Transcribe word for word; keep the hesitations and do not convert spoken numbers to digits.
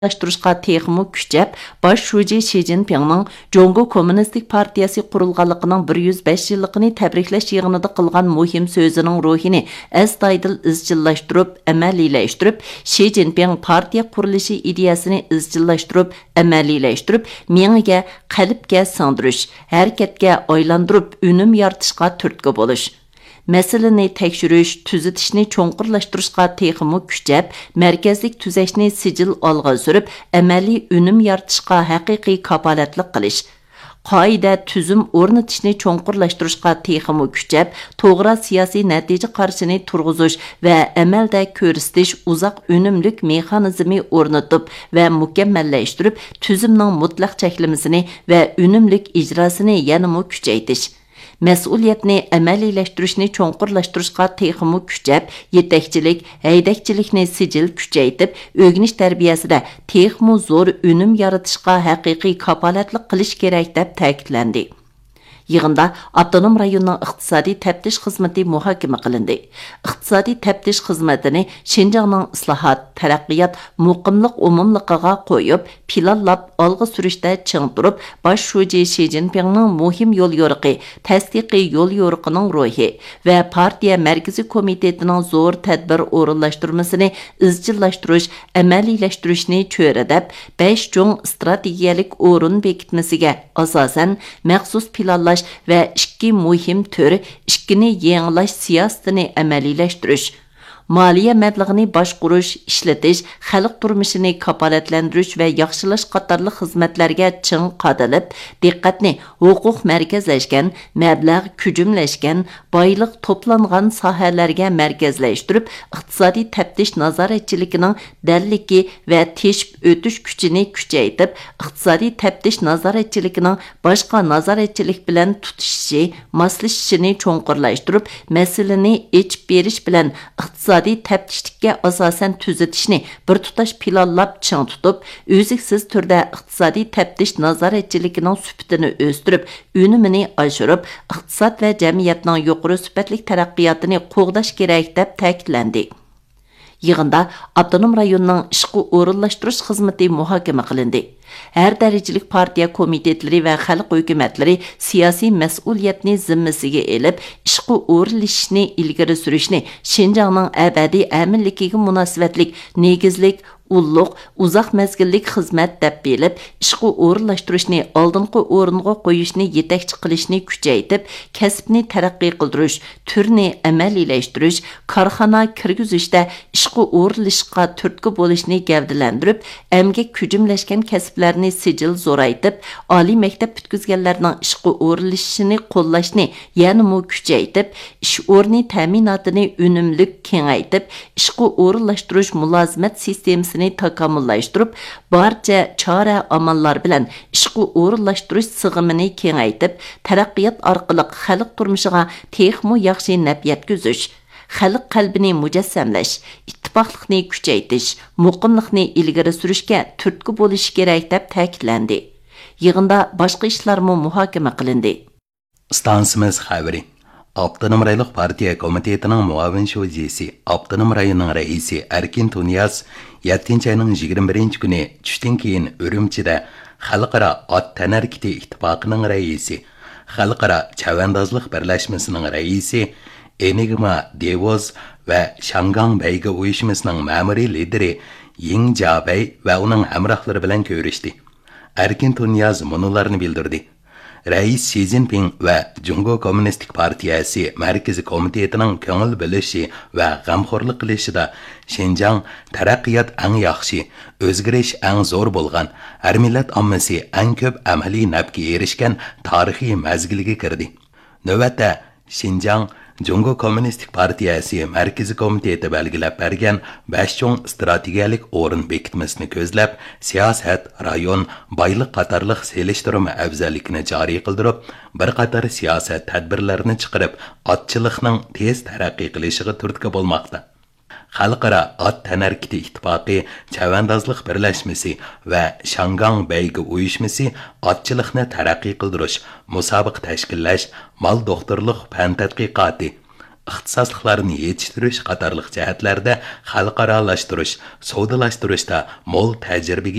Laştırışqa texmu küçəp, baş şuji Xi Jinpingning Jongo Kommunistik Partiyası qurulğanlığının bir yüz beş yıllıqını təbrikləş yığınında qılğan muhim sözünün ruhini əstaydil izchillaştırıp, əməliyləştirib, Xi Jinping partiya quruluşı ideyasını izchillaştırıp, əməliyləştirib, meniga qalbga singdirish, harakatga aylandırıb, ünüm yaratışqa turtki bolush. Мәселені tekshirish, tuzitishni cho'nqurlashtirishga texmu kuchab, markazlik tuzashni sijil olg'a surib, amaliy unum yaratishga haqiqiy kapolatlik qilish. Qoida tuzum o'rnatishni cho'nqurlashtirishga texmu kuchab, to'g'ri siyosiy natija qarshini turg'izish va amalda ko'rsatish uzoq unumlik mexanizmi o'rnatib va mukammallashtirib, tuzumning mutlaq cheklamasini va unumlik ijrosini yanada kuchaytirish. Məsuliyyətni əməliyləşdirishni çoğunlaşdırışqa texmu küçəb, yetekçilik, haydakçilikni sicil küçəytib, ögünüş tərbiyəsidə texmu zor ünüm yaratışqa həqiqi kapalatlı qilish kerak deb ta'kidlandi. Yığında Abdunum rayonunun iqtisadi təftiş xizməti muhakimə qılındı. İqtisadi təftiş xizmətini Şinjanның islahat, taraqqiyat, muqimlik umumliqiga qo'yib, planlab olg'a surishda ching turib, baş şuji Xi Jinpingning muhim yo'l yo'riqi, tasdiqiy yo'l yo'riqining ruhi va partiya markaziy komitetining zo'r tadbir o'rinlashtirmasini izchillashtirish, amaliyləştirishni cho'radab, besh cho'ng strategiyalik o'rin bekitmasiga asosan maxsus planlash və ikki muhim tür, ikkini yenilash siyosatini əməliyləştirish. Maliya məbləğini başqurish, işletish, xalq turmuşini kapolatlantirish və yaxshilash qatorli xizmatlarga ching qadalib, diqqatni huquq markazlashgan, məbləğ küjümlashgan, boyliq toplanğan sohalarga markazlashtirib, iqtisodiy taftish nazoratchiligining dalligi və teshib o'tish kuchini kuchaytirib, iqtisodiy taftish nazoratchiligining boshqa nazoratchilik bilan tutishishi, moslashishini cho'nqurlashtirib, masalani echib berish bilan iqtisodiy təftişlikə asasən tüzətişni bir tutaş planlab çın tutub, özüksiz türdə iqtisadi təftiş nazaretçilikinin sübtini östürüb, ünümini aşırıb, iqtisad və cəmiyyətinin yuqarı sübətlik tərəqqiyatını qoğdaş gerək dəb təkidləndi. Yığında Abdunum rayonunun işqi o'rinlashtirish xizmati muhokama qilindi. Her derecelik partiya komitetleri ve xalq hökumətləri siyasi məsuliyyətni zimmisiga elib, işqi o'rinlashishni ilgari surishni Şinjanның əbədi əminligiga münasibətlik, negizlik, ulluq, uzaq məzgillik xizmət deb bilib, işqi o'rinlashtirishni oldingi o'ringa qo'yishni yetakchi qilishni kuchaytib, kasbni taraqqiy qildirish, turni amaliylashtirish, korxona kirgizishda ishqi o'rinlashishga turtki bo'lishni gavdalantirib, emgak kujumlashgan kasblarni sijil zo'raytib, oliy maktab bitkizganlarning ishqi o'rinlashishini qo'llashni yanada kuchaytib, ish o'rni ta'minotini unumlik kengaytib, ishqi o'rinlashtirish mulozimat sistemasini takomillashtirib, barcha chora amallar bilan ishqi o'rinlashtirish sig'imini kengaytib, taraqqiyot orqali xalq turmushiga texmu yaxshi naf yetkazish, xalq qalbini mujassamlash, ittifoqlikni kuchaytirish, muqimlikni ilgari surishga turtki bo'lishi kerak deb ta'kidlandi. Yig'inda boshqa ishlarmo muhokama qilindi. Stansimiz xabari Abdunum rayonluq partiya komitetining muavin sho'jisi, Abdunum rayonining raisi Erkin Tunyaz yettinchi ayning yigirma birinchi kuni tushdan keyin Urumchida Xalqaro ot tanarkiti ittifoqining raisi, Xalqaro chavandozlik birlashmasining raisi Enigma Devoz va Shangang Bayga uyushmasining ma'muriy lideri Ying Jabay va uning hamrohlari bilan ko'rishdi. Erkin Tunyaz munolarni bildirdi. Rais Xi Jinping va Jungo Kommunistik Partiyasi Markaziy komitetining ko'ngil bilishi va g'amxo'rlik qilishida Şinjan taraqqiyot eng yaxshi, o'zgarish eng zo'r bo'lgan, har millat ommasi eng ko'p amaliy nafga erishgan tarixiy mazgilga kirdi. Navbatda Şinjan Jungo Kommunistik Partiyasi Markaziy komiteti belgilab bergan besh cho'ng strategiyalik o'rin bekitmasini ko'zlab, siyosat, rayon, boylik qatorliq selishtirma afzallikni joriy qildirib, bir qator siyosat tadbirlarini chiqarib, otchilikning tez taraqqiy qilishiga turtki bo'lmoqda. Xalqaro ot tanarkiti ittifoqi, chavandozlik birlashmasi va Shangang Bayga uyushmasi otchilikni taraqqiy qildirish, musobaqa tashkillash, mol doktorlik fan tadqiqoti, ixtisosliklarni yetishtirish qatorliq jihatlarda xalqaralashtirish, savdolashtırishda mo'l tajribaga